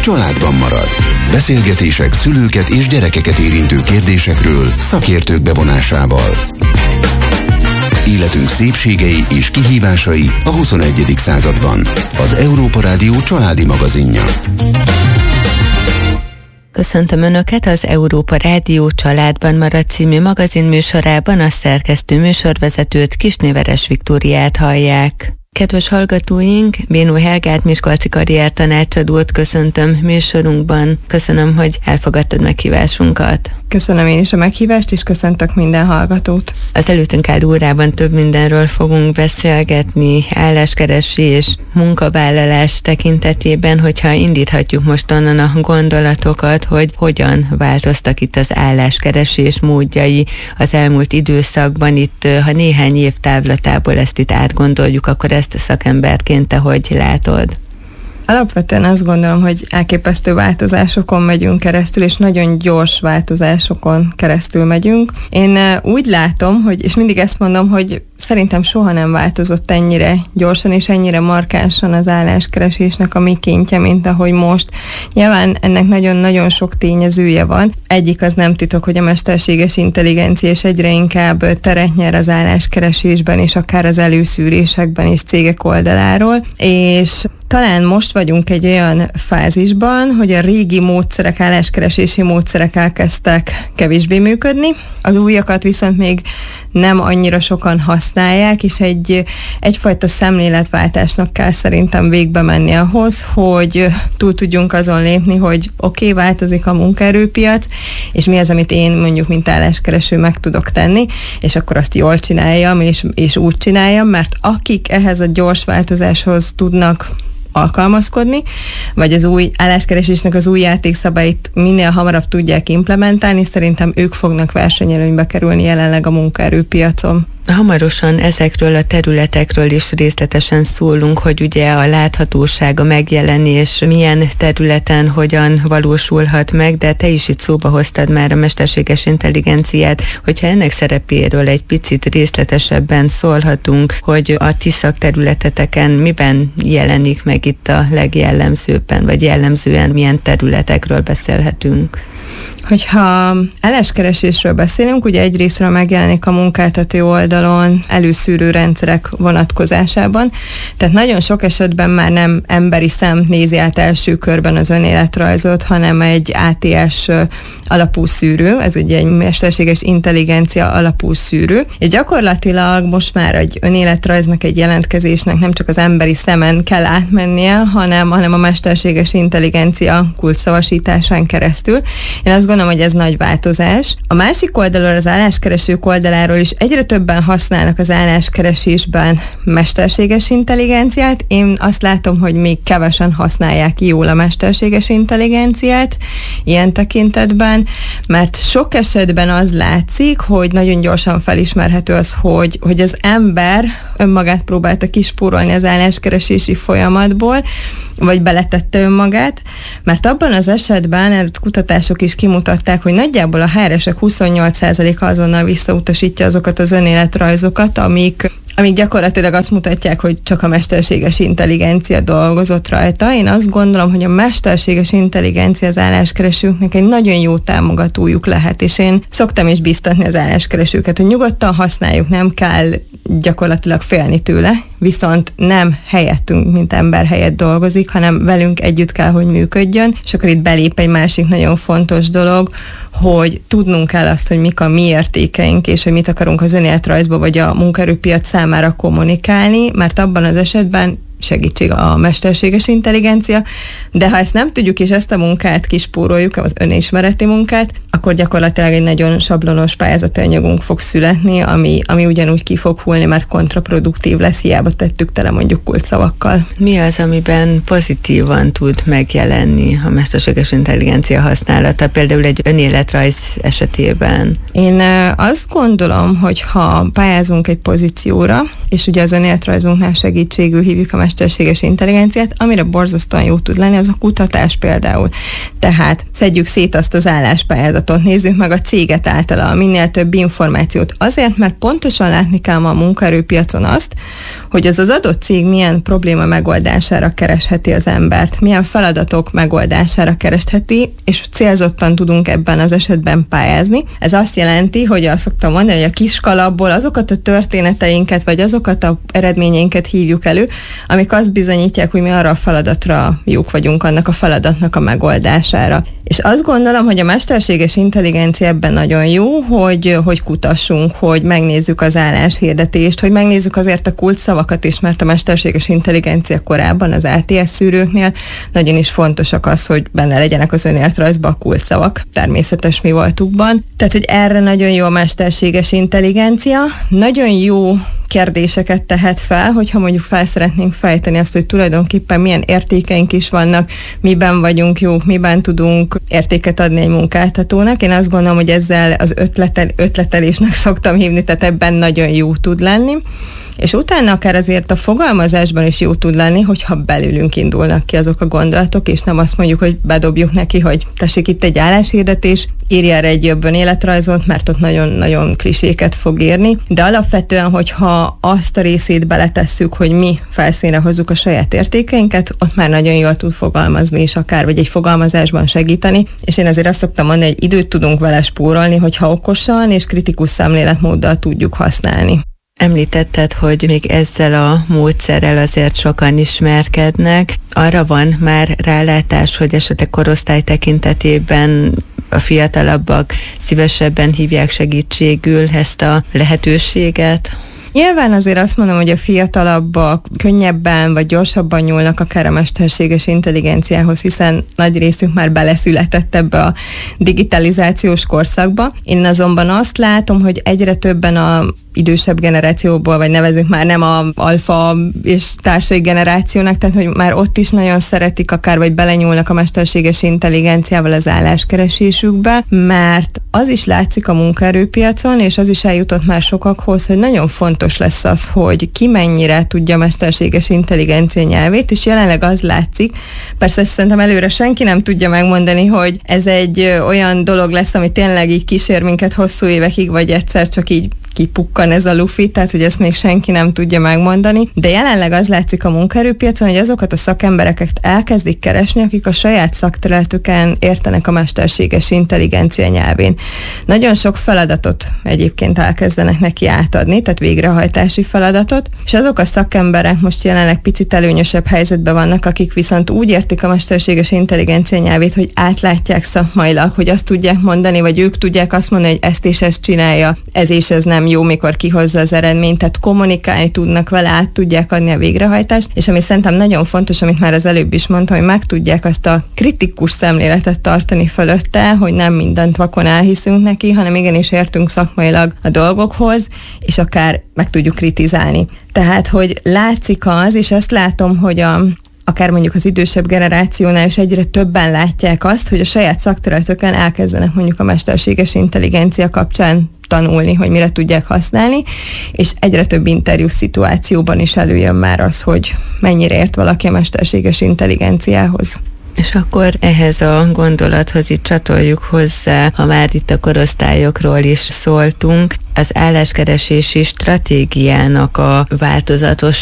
családban marad. Beszélgetések szülőket és gyerekeket érintő kérdésekről szakértők bevonásával. Életünk szépségei és kihívásai a 21. században. Az Európa Rádió családi magazinja. Köszöntöm Önöket az Európa Rádió Családban marad című magazin műsorában, a szerkesztő műsorvezetőt, Kisné-Veres Viktóriát hallják. Kedves hallgatóink, Bénó Helgát, miskolci karriertanácsadót köszöntöm műsorunkban. Köszönöm, hogy elfogadtad meghívásunkat. Köszönöm én is a meghívást, és köszöntök minden hallgatót. Az előttünk álló órában több mindenről fogunk beszélgetni, álláskeresés és munkavállalás tekintetében, hogyha indíthatjuk most onnan a gondolatokat, hogy hogyan változtak itt az álláskeresés módjai az elmúlt időszakban. Itt, ha néhány év távlatából ezt itt átgondoljuk, akkor ezt szakemberként te hogy látod? Alapvetően azt gondolom, hogy elképesztő változásokon megyünk keresztül, és nagyon gyors változásokon keresztül megyünk. Én úgy látom, hogy, és mindig ezt mondom, hogy szerintem soha nem változott ennyire gyorsan és ennyire markánsan az álláskeresésnek a mikéntje, mint ahogy most. Nyilván ennek nagyon-nagyon sok tényezője van. Egyik az nem titok, hogy a mesterséges intelligencia és egyre inkább teret nyer az álláskeresésben, és akár az előszűrésekben és cégek oldaláról, és talán most vagyunk egy olyan fázisban, hogy a régi módszerek, álláskeresési módszerek elkezdtek kevésbé működni, az újakat viszont még nem annyira sokan használják, és egyfajta szemléletváltásnak kell szerintem végbe menni ahhoz, hogy túl tudjunk azon lépni, hogy oké, változik a munkaerőpiac, és mi az, amit én mondjuk, mint álláskereső meg tudok tenni, és akkor azt jól csináljam, és úgy csináljam, mert akik ehhez a gyors változáshoz tudnak alkalmazkodni, vagy az új álláskeresésnek az új játékszabályt minél hamarabb tudják implementálni, szerintem ők fognak versenyelőnybe kerülni jelenleg a munkaerőpiacon. Hamarosan ezekről a területekről is részletesen szólunk, hogy ugye a láthatóság, a megjelenés milyen területen hogyan valósulhat meg, de te is itt szóba hoztad már a mesterséges intelligenciát, hogyha ennek szerepéről egy picit részletesebben szólhatunk, hogy a ti szakterületeteken miben jelenik meg itt a legjellemzőbben, vagy jellemzően milyen területekről beszélhetünk? Hogyha álláskeresésről beszélünk, ugye egyrészről megjelenik a munkáltató oldalon előszűrő rendszerek vonatkozásában, tehát nagyon sok esetben már nem emberi szem nézi át első körben az önéletrajzot, hanem egy ATS alapú szűrő, ez ugye egy mesterséges intelligencia alapú szűrő, és gyakorlatilag most már egy önéletrajznak, egy jelentkezésnek nem csak az emberi szemen kell átmennie, hanem a mesterséges intelligencia kulcsszavasításán keresztül. Én azt gondolom, hogy ez nagy változás. A másik oldalról, az álláskeresők oldaláról is egyre többen használnak az álláskeresésben mesterséges intelligenciát. Én azt látom, hogy még kevesen használják jól a mesterséges intelligenciát ilyen tekintetben, mert sok esetben az látszik, hogy nagyon gyorsan felismerhető az, hogy az ember önmagát próbálta kispórolni az álláskeresési folyamatból, vagy beletette önmagát, mert abban az esetben kutatások is kimutatták, hogy nagyjából a HR-esek 28%-a azonnal visszautasítja azokat az önéletrajzokat, amik gyakorlatilag azt mutatják, hogy csak a mesterséges intelligencia dolgozott rajta. Én azt gondolom, hogy a mesterséges intelligencia az álláskeresőknek egy nagyon jó támogatójuk lehet, és én szoktam is biztatni az álláskeresőket, hogy nyugodtan használjuk, nem kell gyakorlatilag félni tőle, viszont nem helyettünk, mint ember helyett dolgozik, hanem velünk együtt kell, hogy működjön, és akkor itt belép egy másik nagyon fontos dolog, hogy tudnunk kell azt, hogy mik a mi értékeink, és hogy mit akarunk az önéletrajzba, vagy a munkaerőpiac számára kommunikálni, mert abban az esetben segítség a mesterséges intelligencia, de ha ezt nem tudjuk, és ezt a munkát kispóroljuk, az önismereti munkát, akkor gyakorlatilag egy nagyon sablonos pályázati anyagunk fog születni, ami ugyanúgy ki fog hullni, mert kontraproduktív lesz, hiába tettük tele mondjuk kulcsszavakkal. Mi az, amiben pozitívan tud megjelenni a mesterséges intelligencia használata, például egy önéletrajz esetében? Én azt gondolom, hogy ha pályázunk egy pozícióra, és ugye az önéletrajzunknál segítségül hívjuk a mesterséges intelligenciát, amire borzasztóan jó tud lenni, az a kutatás például. Tehát szedjük szét azt az álláspályázatot, nézzük meg a céget általa, minél több információt. Azért, mert pontosan látni kell ma a munkaerőpiacon azt, hogy az adott cég milyen probléma megoldására keresheti az embert, milyen feladatok megoldására keresheti, és célzottan tudunk ebben az esetben pályázni. Ez azt jelenti, hogy azt szoktam mondani, hogy a kis kalapból azokat a történeteinket, vagy azokat az eredményeinket hívjuk elő, amik azt bizonyítják, hogy mi arra a feladatra jók vagyunk, annak a feladatnak a megoldására. És azt gondolom, hogy a mesterséges intelligencia ebben nagyon jó, hogy kutassunk, hogy megnézzük az álláshirdetést, hogy megnézzük azért a kulcsszavakat is, mert a mesterséges intelligencia korában az ATS szűrőknél nagyon is fontosak az, hogy benne legyenek az önéletrajzban a kulcsszavak természetes mi voltukban. Tehát, hogy erre nagyon jó a mesterséges intelligencia, nagyon jó kérdéseket tehet fel, hogyha mondjuk fel szeretnénk fejteni azt, hogy tulajdonképpen milyen értékeink is vannak, miben vagyunk jók, miben tudunk értéket adni egy munkáltatónak. Én azt gondolom, hogy ezzel az ötletelésnek szoktam hívni, tehát ebben nagyon jó tud lenni. És utána akár azért a fogalmazásban is jó tud lenni, hogyha belülünk indulnak ki azok a gondolatok, és nem azt mondjuk, hogy bedobjuk neki, hogy tessék itt egy álláshirdetés, írja erre egy jobb önéletrajzot, mert ott nagyon-nagyon kliséket fog írni. De alapvetően, hogyha azt a részét beletesszük, hogy mi felszínre hozzuk a saját értékeinket, ott már nagyon jól tud fogalmazni, és akár vagy egy fogalmazásban segíteni. És én azért azt szoktam mondani, hogy időt tudunk vele spórolni, hogyha okosan és kritikus szemléletmóddal tudjuk használni. Említetted, hogy még ezzel a módszerrel azért sokan ismerkednek. Arra van már rálátás, hogy esetleg korosztály tekintetében a fiatalabbak szívesebben hívják segítségül ezt a lehetőséget? Nyilván azért azt mondom, hogy a fiatalabbak könnyebben vagy gyorsabban nyúlnak akár a mesterséges intelligenciához, hiszen nagy részük már beleszületett ebbe a digitalizációs korszakba. Én azonban azt látom, hogy egyre többen a idősebb generációból, vagy nevezünk már nem a alfa és társai generációnak, tehát hogy már ott is nagyon szeretik akár, vagy belenyúlnak a mesterséges intelligenciával az álláskeresésükbe, mert az is látszik a munkaerőpiacon, és az is eljutott már sokakhoz, hogy nagyon fontos lesz az, hogy ki mennyire tudja a mesterséges intelligencia nyelvét, és jelenleg az látszik, persze szerintem előre senki nem tudja megmondani, hogy ez egy olyan dolog lesz, ami tényleg így kísér minket hosszú évekig, vagy egyszer csak így kipukkan ez a lufi, tehát hogy ezt még senki nem tudja megmondani, de jelenleg az látszik a munkaerőpiacon, hogy azokat a szakembereket elkezdik keresni, akik a saját szakterületüken értenek a mesterséges intelligencia nyelvén. Nagyon sok feladatot egyébként elkezdenek neki átadni, tehát végrehajtási feladatot, és azok a szakemberek most jelenleg picit előnyösebb helyzetben vannak, akik viszont úgy értik a mesterséges intelligencia nyelvét, hogy átlátják szakmailag, hogy azt tudják mondani, vagy ők tudják azt mondani, hogy ezt és ezt csinálja, ez és ez nem jó, mikor kihozza az eredményt, tehát kommunikálni tudnak vele, át tudják adni a végrehajtást, és ami szerintem nagyon fontos, amit már az előbb is mondtam, hogy meg tudják azt a kritikus szemléletet tartani fölötte, hogy nem mindent vakon elhiszünk neki, hanem igenis értünk szakmailag a dolgokhoz, és akár meg tudjuk kritizálni. Tehát, hogy látszik az, és azt látom, hogy akár mondjuk az idősebb generációnál is egyre többen látják azt, hogy a saját szakterületükön elkezdenek mondjuk a mesterséges intelligencia kapcsán tanulni, hogy mire tudják használni, és egyre több interjús szituációban is előjön már az, hogy mennyire ért valaki a mesterséges intelligenciához. És akkor ehhez a gondolathoz itt csatoljuk hozzá, ha már itt a korosztályokról is szóltunk, az álláskeresési stratégiának a változatos